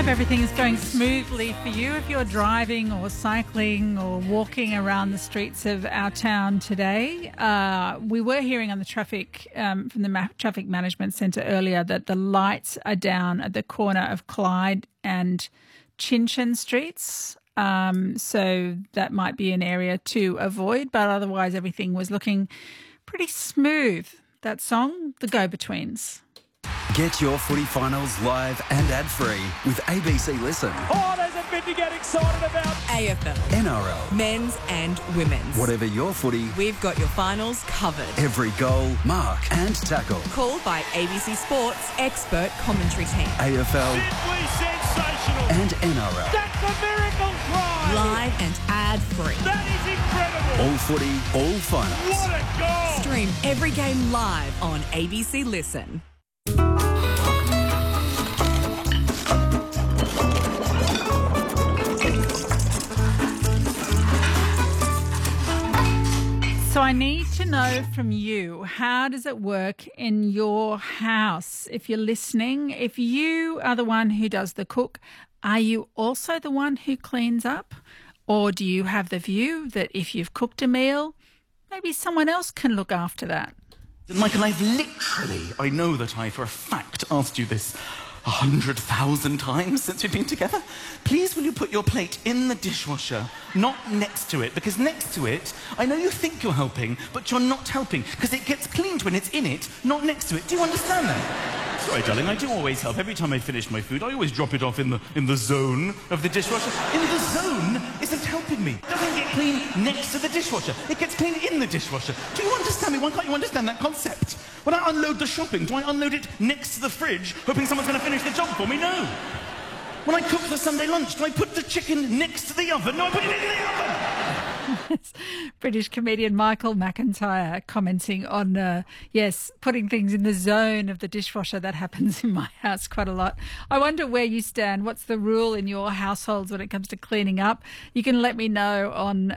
Hope everything is going smoothly for you if you're driving or cycling or walking around the streets of our town today. We were hearing on the traffic from the Traffic Management Centre earlier that the lights are down at the corner of Clyde and Chinchin streets. So that might be an area to avoid, but otherwise everything was looking pretty smooth. That song, The Go-Betweens. Get your footy finals live and ad-free with ABC Listen. Oh, there's a bit to get excited about. AFL, NRL, men's and women's. whatever your footy, We've got your finals covered. every goal, mark and tackle. Called by ABC Sports expert commentary team. AFL Simply sensational. and NRL. That's a miracle try. Live and ad-free. That is incredible. All footy, all finals. What a goal. Stream every game live on ABC Listen. So I need to know from you, how does it work in your house? If you're listening, if you are the one who does the cook, are you also the one who cleans up? Or do you have the view that if you've cooked a meal, maybe someone else can look after that? Michael, I know that I, for a fact, asked you this 100,000 times since we've been together. Please will you put your plate in the dishwasher, not next to it, because next to it, I know you think you're helping, but you're not helping, because it gets cleaned when it's in it, not next to it. Do you understand that? Sorry, darling, I do always help. Every time I finish my food, I always drop it off in the zone of the dishwasher. In the zone isn't helping me. It doesn't get clean next to the dishwasher. It gets clean in the dishwasher. Do you understand me? Why can't you understand that concept? When I unload the shopping, do I unload it next to the fridge, hoping someone's going to finish the job for me? No. When I cook the Sunday lunch, do I put the chicken next to the oven? No, I put it in the oven. British comedian Michael McIntyre commenting on, putting things in the zone of the dishwasher. That happens in my house quite a lot. I wonder where you stand. What's the rule in your households when it comes to cleaning up? You can let me know on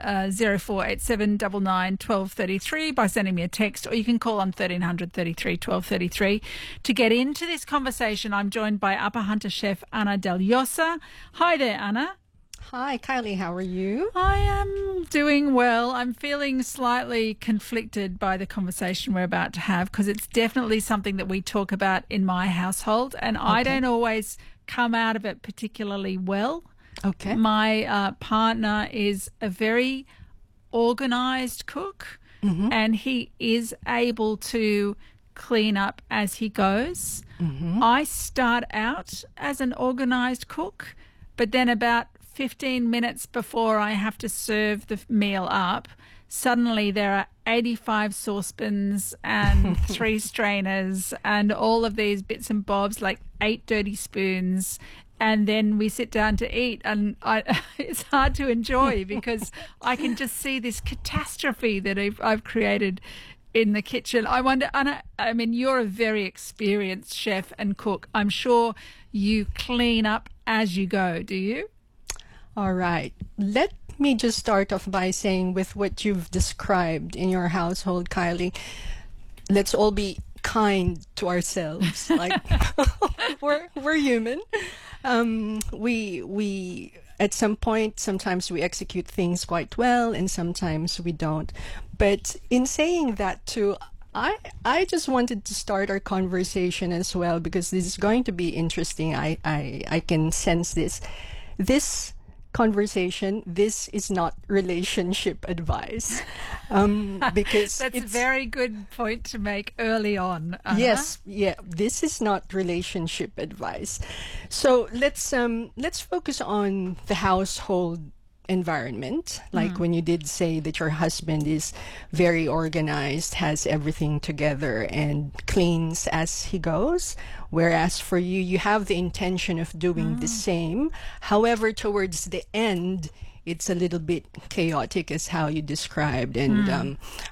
0487 99 1233 by sending me a text, or you can call on 1300 33 1233. To get into this conversation, I'm joined by Upper Hunter chef Anna Del Llosa. Hi there, Anna. Hi, Kylie. How are you? I am doing well. I'm feeling slightly conflicted by the conversation we're about to have, because it's definitely something that we talk about in my household, and I don't always come out of it particularly well. Okay. My partner is a very organised cook, and he is able to clean up as he goes. I start out as an organised cook, but then about 15 minutes before I have to serve the meal up, suddenly there are 85 saucepans and 3 strainers and all of these bits and bobs, like 8 dirty spoons. And then we sit down to eat, and it's hard to enjoy because I can just see this catastrophe that I've created in the kitchen. I wonder, Anna, I mean, you're a very experienced chef and cook. I'm sure you clean up as you go, do you? All right. Let me just start off by saying, with what you've described in your household, Kylie, let's all be kind to ourselves. Like, we're human. We at some point, sometimes we execute things quite well, and sometimes we don't. But in saying that too, I just wanted to start our conversation as well, because this is going to be interesting. I can sense this. This conversation, this is not relationship advice, because that's a very good point to make early on. Yes, yeah, this is not relationship advice. So let's focus on the household environment. Like when you did say that your husband is very organized, has everything together, and cleans as he goes, whereas for you, you have the intention of doing the same. However, towards the end, it's a little bit chaotic, as how you described, and